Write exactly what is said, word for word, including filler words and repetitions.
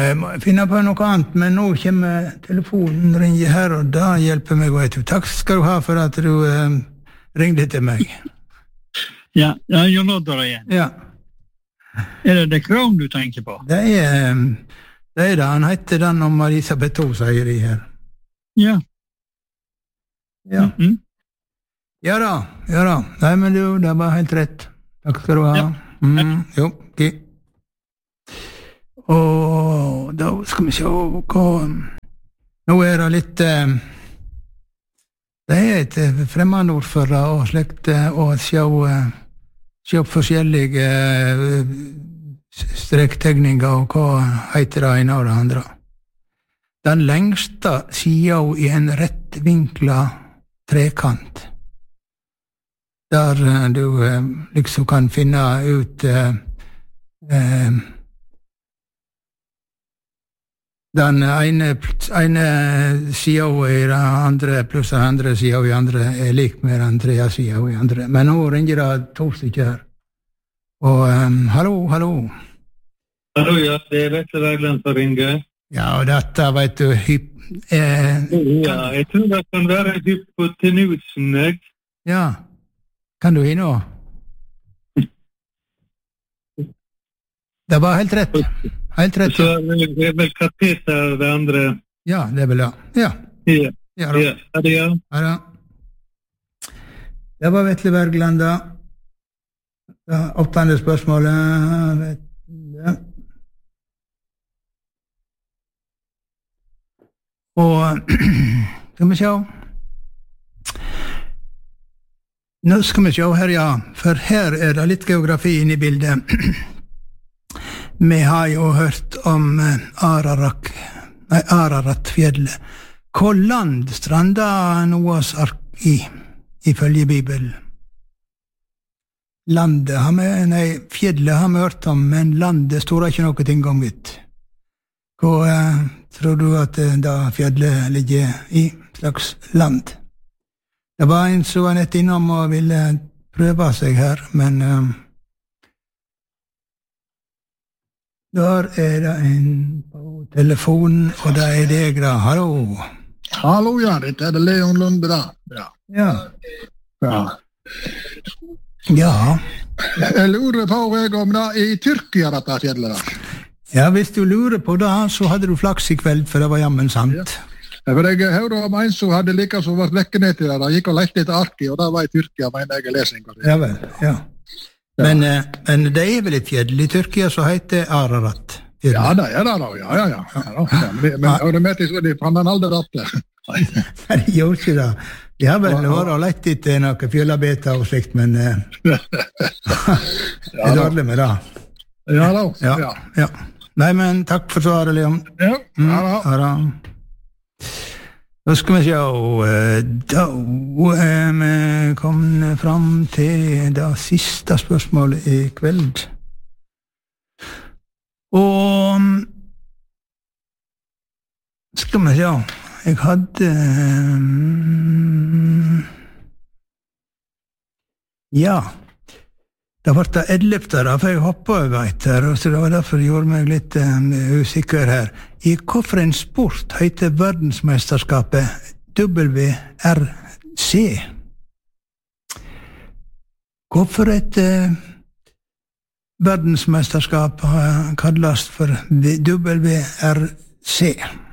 Jeg må finne på noe annet, men nå kommer telefonen ringer her, og da hjelper meg, vet du. Takk skal du ha for at du eh, ringte til meg. Ja, ja, Jon Oddvar igjen. Ja. Er det The Crown du tenker på? Det er det, er det. Han heter den om Elisabeth to, sier de her. Ja. Ja. Mm-hmm. Ja da, ja da. Nei, men du, det var helt rett. Takk skal du ha. Ja. Mm, jo, ok. Og da skal vi se hva... Nå er det litt... Eh, det er et fremmedord for det, og slikt, og se, se forskjellige eh, strektegninger, og hva heter det ene og det andre. Den lengste siden i en rettvinkla trekant, der eh, du eh, liksom kan finne ut eh, eh, den ene, ene siden i den andre, pluss den andre siden i andre, er lik med den tredje siden i andre. Men nå ringer det to stykker her. Og um, hallo, hallo. Hallo, ja, det er Vetle Bergland som ringer. Ja, og dette, vet du, hyp... Eh, ja, jeg tror det kan være hypotenusen, jeg. Ja, kan du hinne? Det var helt rett. Helt rett. Så det er vel kateter det andre. Ja, det er vel det. Ja. Ja, ja, da. ja. Er det ja? Ja, da. Det var Vetle Bergland, da. Ja, åttende spørsmålet. Vetle. Og skal vi se. Nå skal vi se her, ja. For her er det litt geografi inne i bildet. Vi har jo hørt om Ararak, nei, Araratfjellet. Hva land stranda Noas ark i, ifølge Bibelen? Landet har vi, nei, fjellet har vi hørt om, men landet står ikke noe ting om ut. Hva eh, tror du at da fjellet ligger i slags land? Det var en som var nett innom og ville prøve seg her, men eh, der er det en på telefonen, og det er deg da. Hallo. Hallo, ja, dette er det Leon Lunde da. Ja. Ja. Ja. Ja. Jeg lurer på jeg om det er i Tyrkia dette fjellet da. Ja, hvis du lurer på det, så hadde du flaks i kveld, for det var jammen sant. Ja. For jeg hørte om en som hadde like som var lekket ned til det, da gikk og lekte etter arki, og det var i Tyrkia, mener jeg lesing. Ja vel, ja. Ja. Men, men det er vel et fjell i Tyrkia som heter Ararat. Ja, det er det da, ja, ja, ja. ja, ja. Men, men ja. Det med til så de fant den aldri datte. Nei, de gjorde ikke det. De har vel vært og lett etter noen fjellabeta og slikt, men det er dårlig med det. Ja da, ja. Ja. Ja. Nei, men takk for svaret, Leon. Ja, ja da. Ja da. Nå skal vi se, da er vi kommet fram til det siste spørsmålet i kveld. Og skal vi se, jeg hadde ja, det var det ellevte da, for jeg hoppet over etter, og så det var derfor det gjorde meg litt um, usikker her. I hvilken sport heter verdensmesterskapet W R C? Hvorfor et uh, verdensmesterskap kalles for W R C?